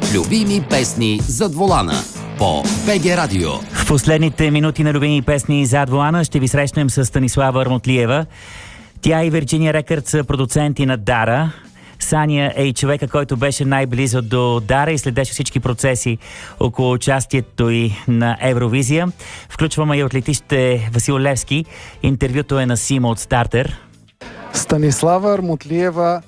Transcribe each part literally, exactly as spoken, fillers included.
Любими песни зад волана по БГ Радио. В последните минути на любими песни зад волана ще ви срещнем с Станислава Армутлиева. Тя и Вирджиния Рекърдс са продуценти на Дара. Саня е и човека, който беше най-близо до Дара и следеше всички процеси около участието й на Евровизия. Включваме и от летище Васил Левски. Интервюто е на Симо от Стартер. Станислава Армутлиева.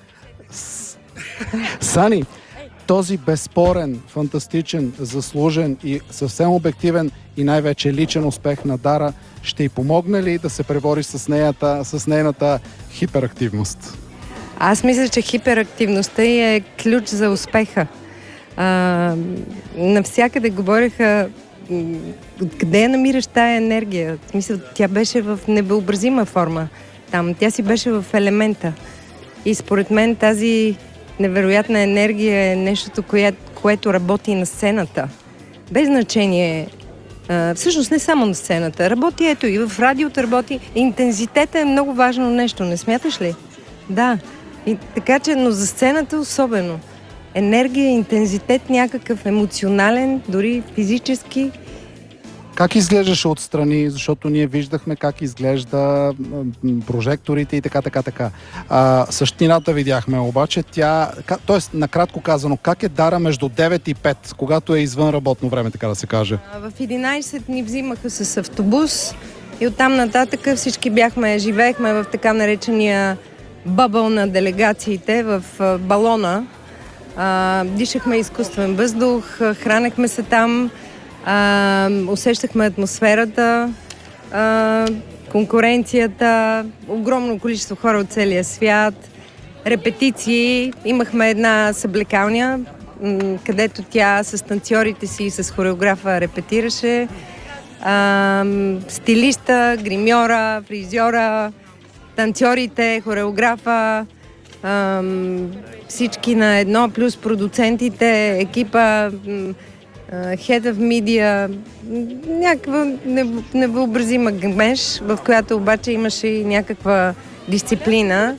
Сани, този безспорен, фантастичен, заслужен и съвсем обективен и най-вече личен успех на Дара ще й помогне ли да се пребори с нейната, с нейната хиперактивност? Аз мисля, че хиперактивността е ключ за успеха. А, навсякъде говореха откъде я намираш тая енергия. В смисъл, тя беше в невъобразима форма там. Тя си беше в елемента. И според мен тази невероятна енергия е нещото, кое, което работи на сцената. Без значение. А, всъщност не само на сцената. Работи ето и в радиото работи. Интензитета е много важно нещо, не смяташ ли? Да. И, така че, но за сцената особено. Енергия, интензитет някакъв емоционален, дори физически. Как изглеждаше отстрани? Защото ние виждахме как изглежда прожекторите и така, така, така. А, същината видяхме, обаче тя... Т.е. накратко казано, как е Дара между девет и пет, когато е извън работно време, така да се каже? В единайсет ни взимаха с автобус и оттам нататък всички бяхме, живеехме в така наречения бъбъл на делегациите, в балона. А, дишахме изкуствен въздух, хранехме се там, а, усещахме атмосферата, а, конкуренцията, огромно количество хора от целия свят, репетиции. Имахме една съблекалня, където тя с танцорите си и с хореографа репетираше. А, стилиста, гримьора, фризьора, танцорите, хореографа, ам, всички на едно, плюс продуцентите, екипа, Head of Media, някаква невъобразима гмеж, в която обаче имаше и някаква дисциплина.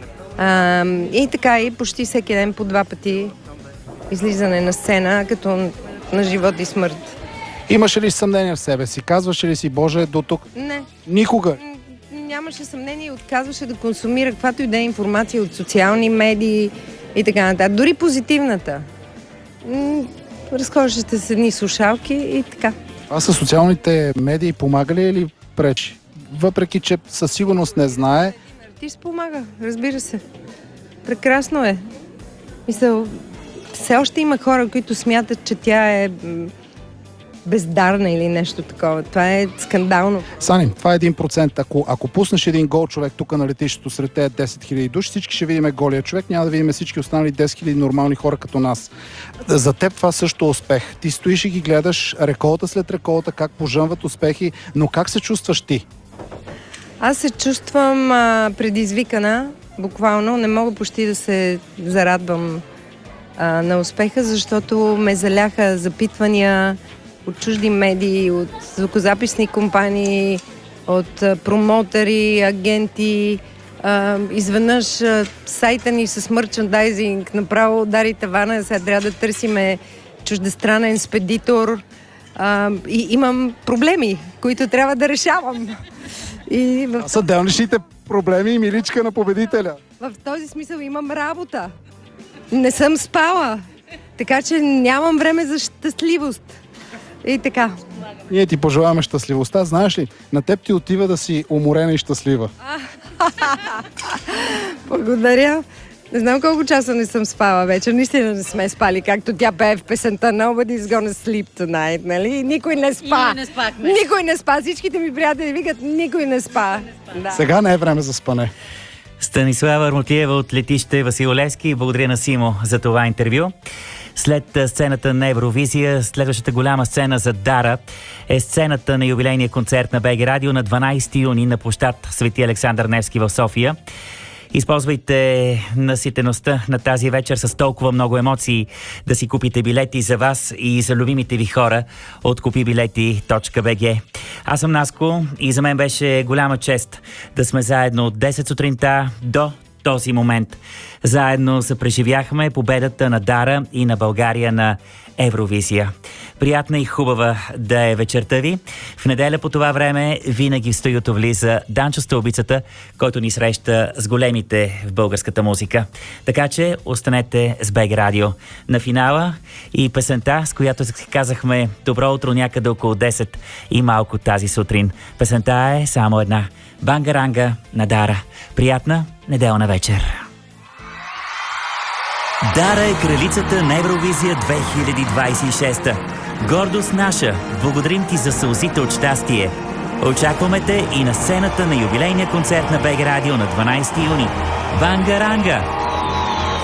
Ам, и така, и почти всеки ден по два пъти излизане на сцена, като на живот и смърт. Имаше ли съмнение в себе си? Казваше ли си, Боже, до тук? Не. Никога? Нямаше съмнение и отказваше да консумира каквато и да е информация от социални медии и така нататък. Дори позитивната. Разхождате с едни слушалки и така. Това със социалните медии помага ли или пречи? Въпреки, че със сигурност не знае. Ти спомага, разбира се. Прекрасно е. Мисля, все още има хора, които смятат, че тя е бездарна или нещо такова. Това е скандално. Сани, това е един процент. Ако, ако пуснеш един гол човек тук на летището сред тези десет хиляди души, всички ще видим голия човек, няма да видим всички останали десет хиляди нормални хора като нас. За теб това също е успех. Ти стоиш и ги гледаш реколта след реколта, как пожънват успехи, но как се чувстваш ти? Аз се чувствам а, предизвикана, буквално. Не мога почти да се зарадвам а, на успеха, защото ме заляха запитвания от чужди медии, от звукозаписни компании, от промотъри, агенти. А, изведнъж а, сайта ни с мърчандайзинг направо удари тавана, сега трябва да търсиме чуждестранен спедитор. А, и имам проблеми, които трябва да решавам. И в... Са делничните проблеми и миличка на победителя. В този смисъл имам работа. Не съм спала, така че нямам време за щастливост. И така. Ние ти пожелаваме щастливостта. Знаеш ли, на теб ти отива да си уморена и щастлива. Благодаря. Не знам колко часа не съм спала вече. Наистина не сме спали, както тя пее в песента Nobody's gonna sleep tonight, нали? Никой не спа. Не спахме. Никой не спа. Всичките ми приятели викат, никой не спа. Да. Сега не е време за спане. Станислава Армутлиева от летище Васил Левски. Благодаря на Симо за това интервю. След сцената на Евровизия, следващата голяма сцена за Дара е сцената на юбилейния концерт на БГ Радио на дванайсети юни на площад Свети Александър Невски в София. Използвайте наситеността на тази вечер с толкова много емоции да си купите билети за вас и за любимите ви хора от купи билети точка би джи. Аз съм Наско и за мен беше голяма чест да сме заедно от десет сутринта до този момент. Заедно съпреживяхме победата на Дара и на България на Евровизия. Приятна и хубава да е вечерта ви. В неделя по това време винаги в студиото влиза Данчо Стълбицата, който ни среща с големите в българската музика. Така че останете с БГ Радио. На финала и песента, с която си казахме добро утро някъде около десет и малко тази сутрин. Песента е само една. Бангаранга на Дара. Приятна неделна вечер. Дара е кралицата на Евровизия две хиляди двадесет и шеста. Гордост наша, благодарим ти за сълзите от щастие. Очакваме те и на сцената на юбилейния концерт на БГ Радио на дванадесети юни. Бангаранга!